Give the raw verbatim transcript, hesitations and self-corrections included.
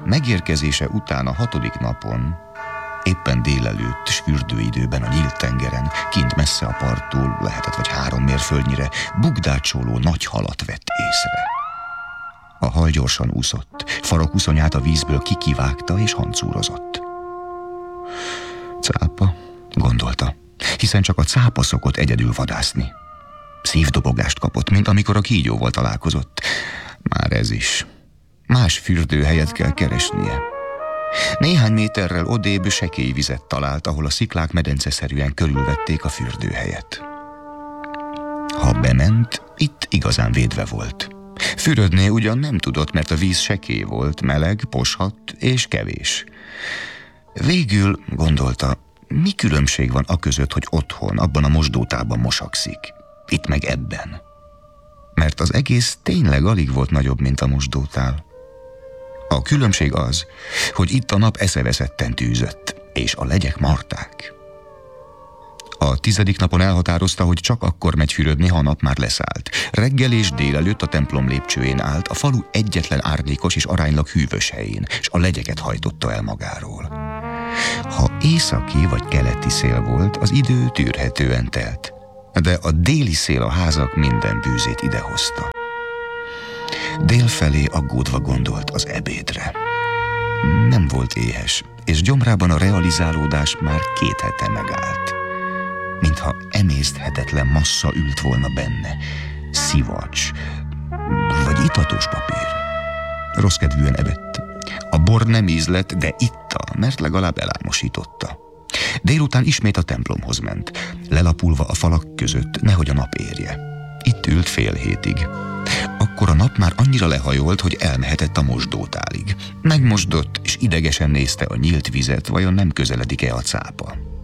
megérkezése után a hatodik napon, éppen délelőtt, s fürdőidőben a nyílt tengeren, kint messze a parttól, lehetett vagy három mérföldnyire, bugdácsoló nagy halat vett észre. A hal gyorsan úszott, farokúszonyát a vízből kikivágta és hancúrozott. Cápa, gondolta, hiszen csak a cápa szokott egyedül vadászni. Szívdobogást kapott, mint amikor a kígyóval találkozott. Már ez is. Más fürdőhelyet kell keresnie. Néhány méterrel odébb sekély vizet talált, ahol a sziklák medenceszerűen körülvették a fürdőhelyet. Ha bement, itt igazán védve volt. Fürödni ugyan nem tudott, mert a víz sekély volt, meleg, poshat és kevés. Végül gondolta, mi különbség van aközött, hogy otthon, abban a mosdótálban mosakszik, itt meg ebben. Mert az egész tényleg alig volt nagyobb, mint a mosdótál. A különbség az, hogy itt a nap eszeveszetten tűzött, és a legyek marták. A tizedik napon elhatározta, hogy csak akkor megy fürödni, ha a nap már leszállt. Reggel és délelőtt a templom lépcsőjén állt, a falu egyetlen árnyékos és aránylag hűvös helyén, és a legyeket hajtotta el magáról. Ha északi vagy keleti szél volt, az idő tűrhetően telt, de a déli szél a házak minden bűzét idehozta. Délfelé aggódva gondolt az ebédre. Nem volt éhes, és gyomrában a realizálódás már két hete megállt. Mintha emészthetetlen massza ült volna benne, szivacs, vagy itatos papír. Rossz kedvűen evett. A bor nem ízlett, de itta, mert legalább elámosította. Délután ismét a templomhoz ment, lelapulva a falak között, nehogy a nap érje. Itt ült fél hétig. Akkor a nap már annyira lehajolt, hogy elmehetett a mosdótálig. Megmosdott, és idegesen nézte a nyílt vizet, vajon nem közeledik-e a cápa.